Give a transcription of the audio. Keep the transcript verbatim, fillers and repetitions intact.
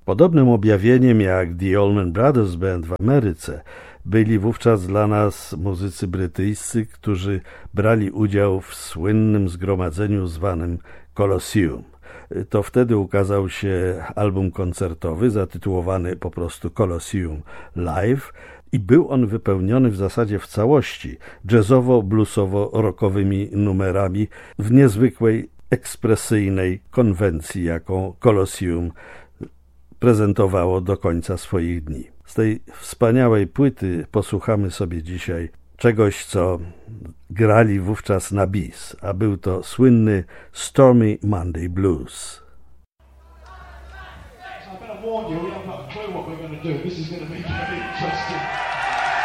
Podobnym objawieniem jak The Allman Brothers Band w Ameryce byli wówczas dla nas muzycy brytyjscy, którzy brali udział w słynnym zgromadzeniu zwanym Colosseum. To wtedy ukazał się album koncertowy zatytułowany po prostu Colosseum Live i był on wypełniony w zasadzie w całości jazzowo-bluesowo-rockowymi numerami w niezwykłej, ekspresyjnej konwencji, jaką Colosseum prezentowało do końca swoich dni. Z tej wspaniałej płyty posłuchamy sobie dzisiaj czegoś, co grali wówczas na bis, a był to słynny Stormy Monday Blues. I better warn you, I'm not clear what we're going to do. This is going to be very interesting.